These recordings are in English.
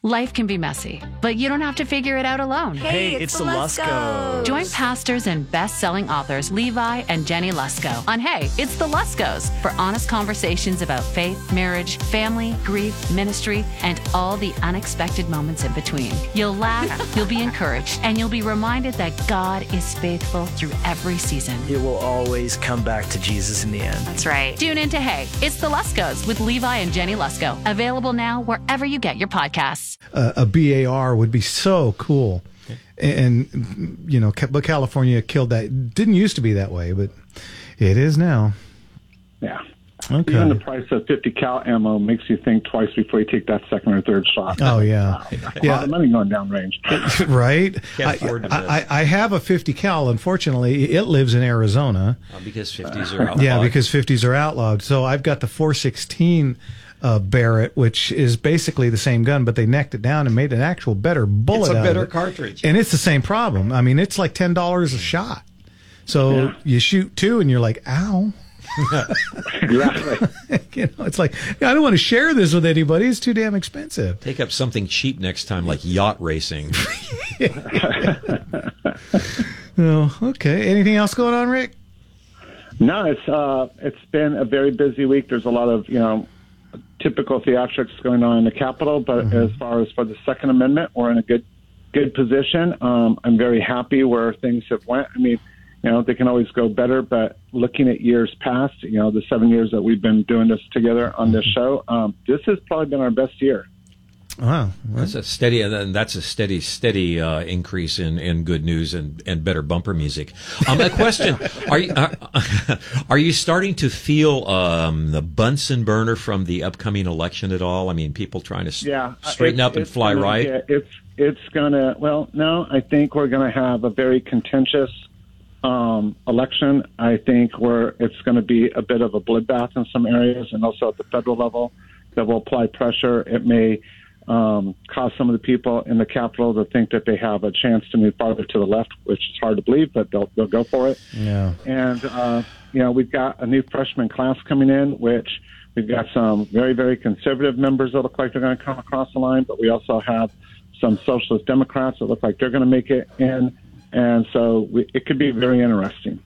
Life can be messy, but you don't have to figure it out alone. Hey, it's the Luskos. Join pastors and best-selling authors Levi and Jenny Lusko on Hey, It's the Luskos for honest conversations about faith, marriage, family, grief, ministry, and all the unexpected moments in between. You'll laugh, you'll be encouraged, and you'll be reminded that God is faithful through every season. It will always come back to Jesus in the end. That's right. Tune in to Hey, It's the Luskos with Levi and Jenny Lusko. Available now wherever you get your podcasts. A BAR would be so cool. And, you know, but California killed that. Didn't used to be that way, but it is now. Yeah. Okay. Even the price of 50 cal ammo makes you think twice before you take that second or third shot. Oh, yeah. A lot of money going down range. Right? Can't afford to miss. I have a 50 cal. Unfortunately, it lives in Arizona. Because 50s are outlawed. Yeah, because 50s are outlawed. So I've got the 416 Barrett, which is basically the same gun, but they necked it down and made an actual better bullet It's a out better of it. cartridge. And it's the same problem. I mean, it's like $10 a shot. So you shoot two and you're like, ow. Exactly. You know, it's like, I don't want to share this with anybody. It's too damn expensive. Take up something cheap next time, like yacht racing. Oh, okay. Anything else going on, Rick? No, it's been a very busy week. There's a lot of, typical theatrics going on in the Capitol, but as far as for the Second Amendment, we're in a good position. I'm very happy where things have went. I mean, they can always go better, but looking at years past, the 7 years that we've been doing this together on this show, this has probably been our best year. Wow. That's a steady increase in good news and better bumper music. A question: Are you starting to feel the Bunsen burner from the upcoming election at all? I mean, people trying to straighten up and fly right. It's gonna. Well, no, I think we're gonna have a very contentious election. I think where it's going to be a bit of a bloodbath in some areas, and also at the federal level that will apply pressure. It may cause some of the people in the Capitol to think that they have a chance to move farther to the left, which is hard to believe, but they'll go for it. Yeah. And, we've got a new freshman class coming in, which we've got some very, very conservative members that look like they're going to come across the line, but we also have some socialist Democrats that look like they're going to make it in. And so it could be very interesting.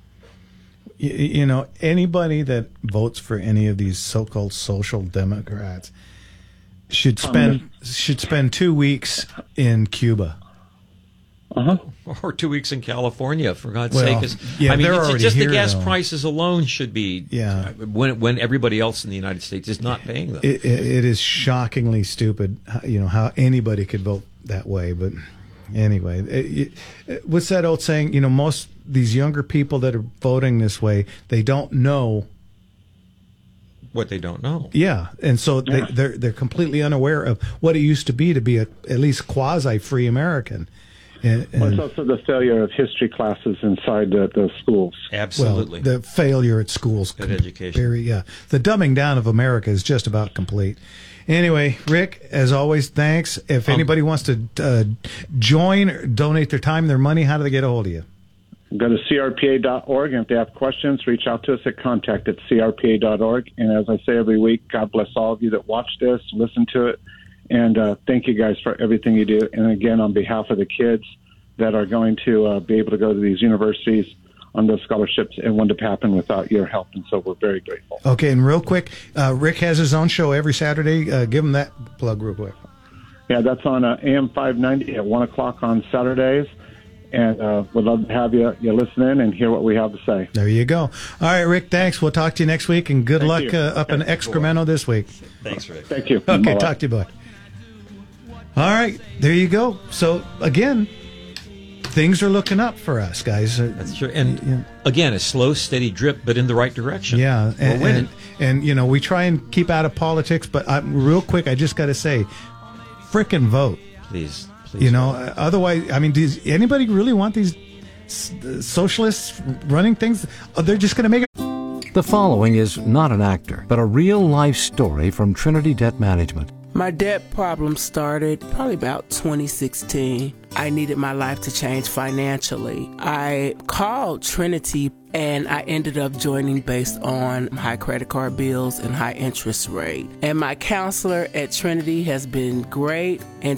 Anybody that votes for any of these so-called social democrats should spend 2 weeks in Cuba. Or 2 weeks in California, for God's Well, sake. yeah, they're it's already just here, the gas though. prices alone should be when everybody else in the United States is not paying them. It is shockingly stupid, how anybody could vote that way. But anyway, what's that old saying? Most these younger people that are voting this way, they don't know what they don't know. Yeah, and so they're completely unaware of what it used to be at least quasi-free American. And it's also the failure of history classes inside the schools. Absolutely. Well, the failure at schools. Good education. The dumbing down of America is just about complete. Anyway, Rick, as always, thanks. If anybody wants to join or donate their time, their money, how do they get a hold of you? Go to crpa.org, and if they have questions, reach out to us at contact@crpa.org. And as I say every week, God bless all of you that watch this, listen to it, and thank you guys for everything you do. And again, on behalf of the kids that are going to be able to go to these universities on those scholarships, it wouldn't have happened without your help, and so we're very grateful. Okay, and real quick, Rick has his own show every Saturday. Give him that plug real quick. Yeah, that's on AM 590 at 1 o'clock on Saturdays. And would love to have you listen in and hear what we have to say. There you go. All right, Rick, thanks. We'll talk to you next week, and good luck up in Excremento this week. Thanks, Rick. Thank you. Okay, Bye-bye. talk to you, bud. All right, there you go. So, again, things are looking up for us, guys. That's true. And, again, a slow, steady drip, but in the right direction. Yeah. We're winning. And we try and keep out of politics, but real quick, I just got to say, frickin' vote. Please. Otherwise, I mean, does anybody really want these socialists running things? They're just going to make it. The following is not an actor, but a real-life story from Trinity Debt Management. My debt problem started probably about 2016. I needed my life to change financially. I called Trinity and I ended up joining based on high credit card bills and high interest rate. And my counselor at Trinity has been great. And